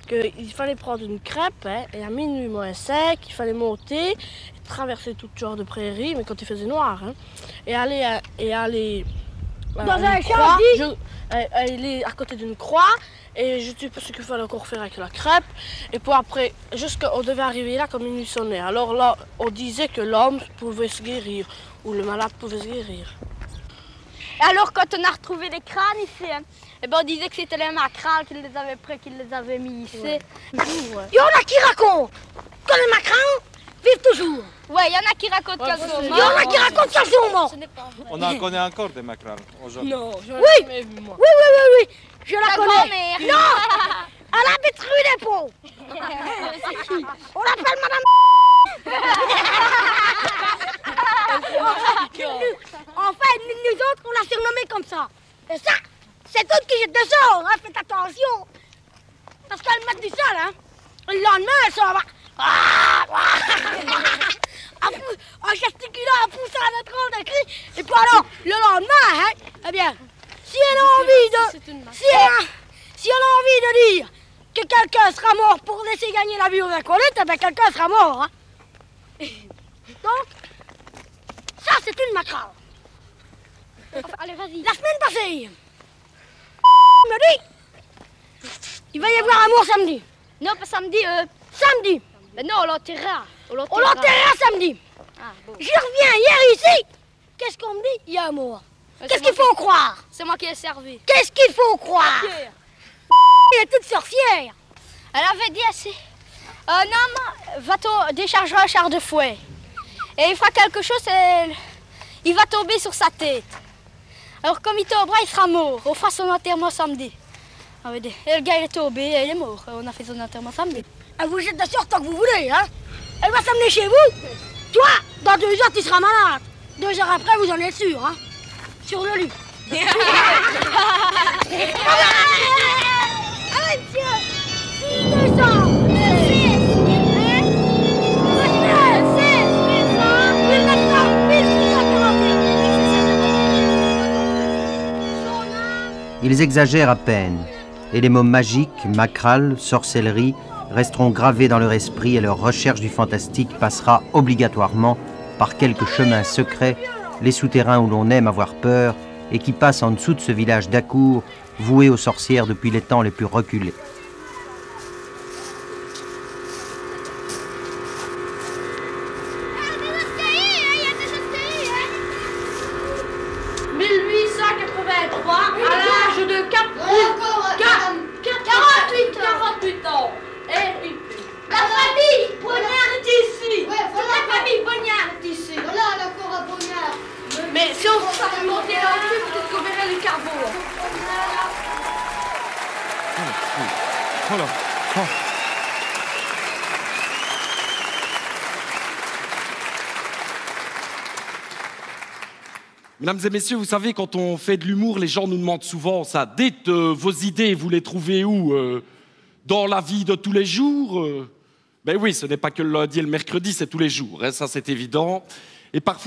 qu'il fallait prendre une crêpe, hein, et à minuit moins 5, il fallait monter, traverser tout genre de prairies, mais quand il faisait noir, hein, et aller dans un champ, aller à côté d'une croix, et je ne sais pas ce qu'il fallait encore faire avec la crêpe. Et puis après, on devait arriver là comme minuit sonnait. Alors là, on disait que l'homme pouvait se guérir, ou le malade pouvait se guérir. Et alors, quand on a retrouvé les crânes ici, hein, et ben on disait que c'était les macrales qui les avaient pris, qui les avaient mis ici. Ouais. Il y en a qui racontent que les macrales vivent toujours. Ouais, il y en a qui racontent qu'elles sont mortes. Il y en a qui racontent qu'elles sont mortes. On en connaît encore des macrales aujourd'hui. Non, je l'ai jamais vu, moi. Oui, je la connais. Non, elle habite rue des Pots. On l'appelle Madame. Enfin, nous autres, on l'a surnommée comme ça. Et ça, c'est tout qui jette de sort, hein, faites attention. Parce qu'elle met du sol, hein. Le lendemain, ça va. En gesticulant, en poussant à notre rang de cri. Et puis alors, le lendemain, hein, eh bien, si elle a envie de dire que quelqu'un sera mort pour laisser gagner la vie aux acolytes, eh bien, quelqu'un sera mort, hein. Donc, ça, c'est une macrale. Allez, vas-y. La semaine passée, me dit, il va y avoir amour samedi. Non, pas samedi, samedi. Mais non, on l'enterrera. On l'enterrera samedi. Ah, bon. Je reviens hier ici. Qu'est-ce qu'on me dit? Il y a amour. Qu'est-ce qu'il faut croire? C'est moi qui ai servi. Qu'est-ce qu'il faut croire? Elle est toute sorcière. Elle avait dit assez. Un homme va déchargera un char de fouet. Et il fera quelque chose, il va tomber sur sa tête. Alors comme il tombera, il sera mort. On fera son enterrement samedi. Et le gars il est tombé, et il est mort. On a fait son enterrement samedi. Elle vous jette de sorte tant que vous voulez, hein? Elle va s'amener chez vous. Toi, dans 2 heures, tu seras malade. 2 heures après, vous en êtes sûr, hein? Sur le lit. Allez, monsieur! 600! Ils exagèrent à peine, et les mots magiques, macrale, sorcellerie, resteront gravés dans leur esprit et leur recherche du fantastique passera obligatoirement par quelques chemins secrets, les souterrains où l'on aime avoir peur et qui passent en dessous de ce village d'Acourt, voué aux sorcières depuis les temps les plus reculés. Mais si on s'en monter là-dessus, peut-être qu'on verrait les carreaux. Voilà. Oh. Mesdames et messieurs, vous savez, quand on fait de l'humour, les gens nous demandent souvent ça. Dites vos idées, vous les trouvez où? Dans la vie de tous les jours? Ben oui, ce n'est pas que le lundi et le mercredi, c'est tous les jours. Hein, ça, c'est évident. Et parfois,